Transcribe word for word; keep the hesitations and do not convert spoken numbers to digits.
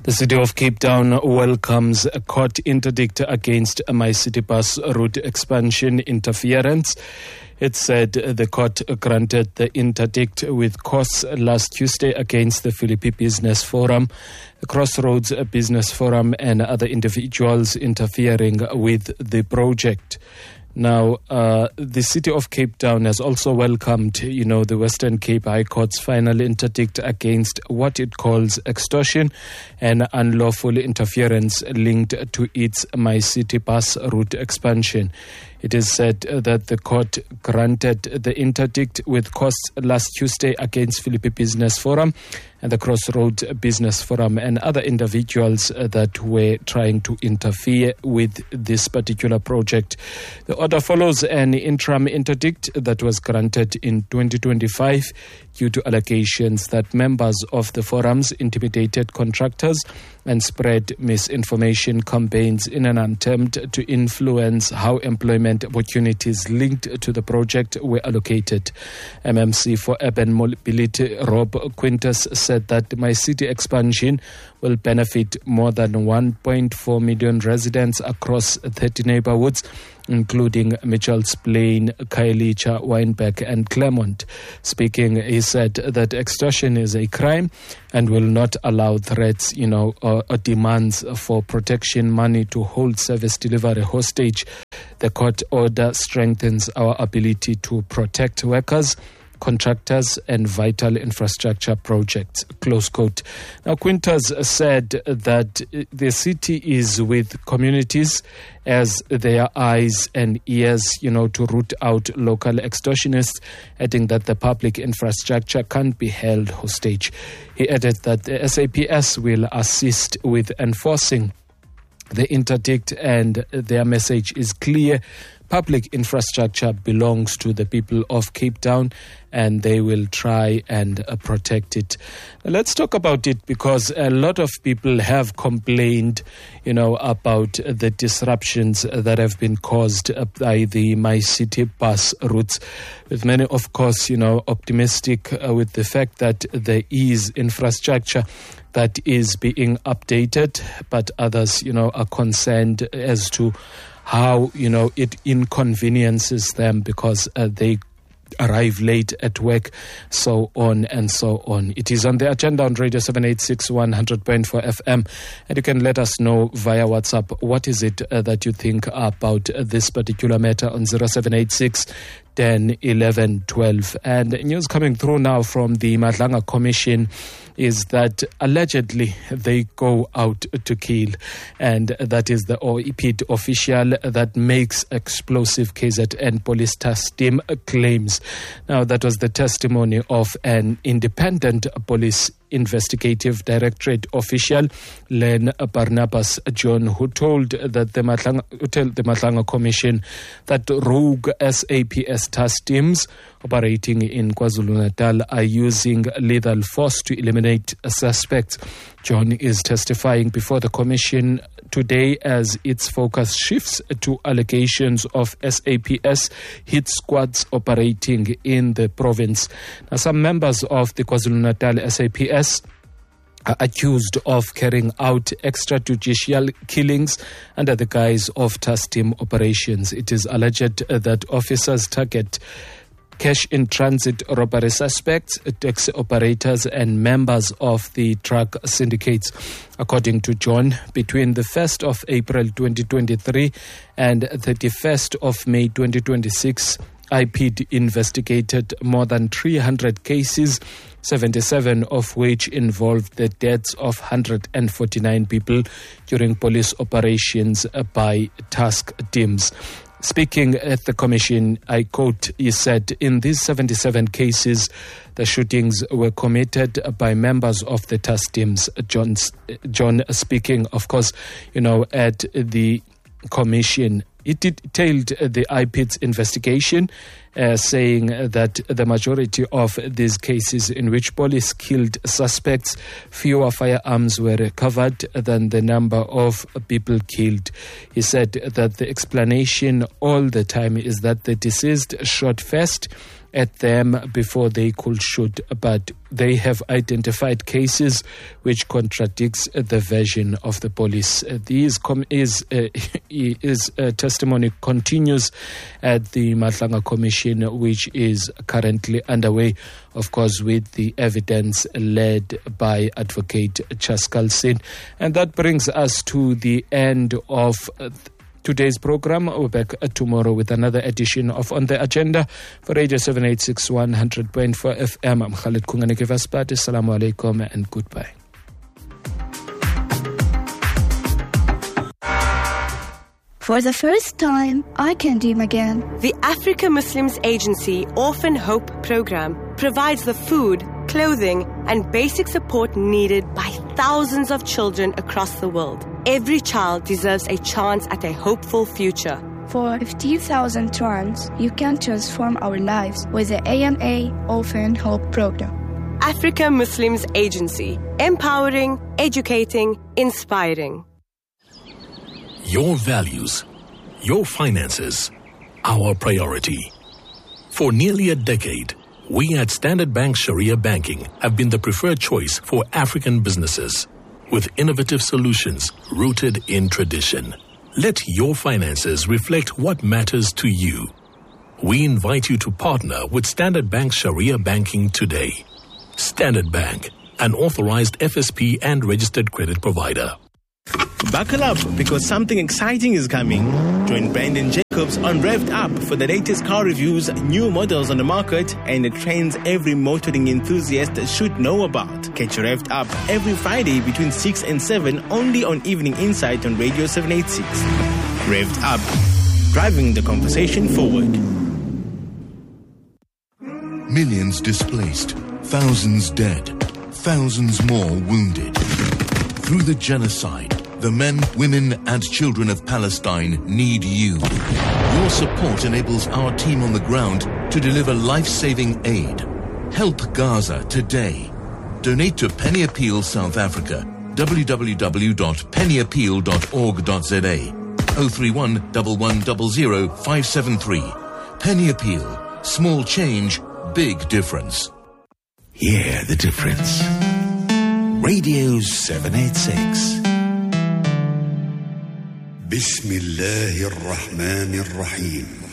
The city of Cape Town welcomes a court interdict against a MyCiti bus route expansion interference. It said the court granted the interdict with course last Tuesday against the Philippi Business Forum, the Crossroads Business Forum, and other individuals interfering with the project. Now, uh, the city of Cape Town has also welcomed, you know, the Western Cape High Court's final interdict against what it calls extortion and unlawful interference linked to its MyCiti bus route expansion. It is said that the court granted the interdict with course last Tuesday against Philippi Business Forum and the Crossroads Business Forum and other individuals that were trying to interfere with this particular project. The order follows an interim interdict that was granted in twenty twenty-five due to allegations that members of the forums intimidated contractors and spread misinformation campaigns in an attempt to influence how employment opportunities linked to the project were allocated. M M C for Urban Mobility Rob Quintus said that MyCiti expansion will benefit more than one point four million residents across thirty neighborhoods, including Mitchell's Plain, Khayelitsha, Wynberg, and Claremont. Speaking, he said that extortion is a crime and will not allow threats, you know, or, or demands for protection money to hold service delivery hostage. The court order strengthens our ability to protect workers, contractors, and vital infrastructure projects, close quote. Now, Quintus said that the city is with communities as their eyes and ears, you know, to root out local extortionists, adding that the public infrastructure can't be held hostage. He added that the S A P S will assist with enforcing the interdict, and their message is clear. Public infrastructure belongs to the people of Cape Town, and they will try and uh, protect it. Now, let's talk about it, because a lot of people have complained, you know, about the disruptions that have been caused by the MyCiti bus routes. With many, of course, you know, optimistic uh, with the fact that there is infrastructure that is being updated, but others, you know, are concerned as to how, you know, it inconveniences them because uh, they arrive late at work, so on and so on. It is on the agenda on Radio seven eight six one hundred point four F M, and you can let us know via WhatsApp what is it uh, that you think about uh, this particular matter on zero seven eight six ten eleven twelve. And news coming through now from the Madlanga Commission is that allegedly they go out to kill, and that is the O E P I D official that makes explosive K Z N police task team claims. Now, that was the testimony of an independent police investigative directorate official, Len Barnabas John, who told that the Madlanga, the Madlanga Commission that rogue S A P S task teams operating in KwaZulu-Natal are using lethal force to eliminate suspects. John is testifying before the Commission today as its focus shifts to allegations of S A P S hit squads operating in the province. Now, some members of the KwaZulu-Natal S A P S are accused of carrying out extrajudicial killings under the guise of task team operations. It is alleged that officers target cash-in-transit robbery suspects, taxi operators, and members of the drug syndicates. According to John, between the first of April twenty twenty-three and thirty-first of May twenty twenty-six, I P D investigated more than three hundred cases, seventy-seven of which involved the deaths of one hundred forty-nine people during police operations by task teams. Speaking at the commission, I quote, he said, in these seventy-seven cases, the shootings were committed by members of the task teams. John, John speaking, of course, you know, at the commission. It detailed the I P I D's investigation, uh, saying that the majority of these cases in which police killed suspects, fewer firearms were recovered than the number of people killed. He said that the explanation all the time is that the deceased shot first at them before they could shoot, but they have identified cases which contradicts the version of the police. Uh, these com- is uh, is uh, testimony continues at the Matlanga Commission, which is currently underway, of course, with the evidence led by Advocate Chaskal Sin. And that brings us to the end of uh, today's program. We're back uh, tomorrow with another edition of On the Agenda for Radio seven eight six one, one hundred point four F M. I'm Khalid Kunganeke Vaspat. Assalamu alaikum and goodbye. For the first time, I can dream again. The Africa Muslims Agency Orphan Hope Program provides the food, clothing, and basic support needed by thousands of children across the world. Every child deserves a chance at a hopeful future. For fifteen thousand rands, you can transform our lives with the A M A Orphan Hope Program. Africa Muslims Agency, empowering, educating, inspiring. Your values, your finances, our priority. For nearly a decade, we at Standard Bank Sharia Banking have been the preferred choice for African businesses, with innovative solutions rooted in tradition. Let your finances reflect what matters to you. We invite you to partner with Standard Bank Sharia Banking today. Standard Bank, an authorized F S P and registered credit provider. Buckle up, because something exciting is coming. Join Brandon Jacobs on Revved Up for the latest car reviews, new models on the market, and the trends every motoring enthusiast should know about. Catch Revved Up every Friday between six and seven, only on Evening Insight on Radio seven eighty-six. Revved Up, driving the conversation forward. Millions displaced, thousands dead, thousands more wounded. Through the genocide, the men, women, and children of Palestine need you. Your support enables our team on the ground to deliver life-saving aid. Help Gaza today. Donate to Penny Appeal South Africa. w w w dot penny appeal dot org dot z a. oh three one, one one zero zero, five seven three. Penny Appeal. Small change, big difference. Hear the difference. Radio seven eighty-six. بسم الله الرحمن الرحيم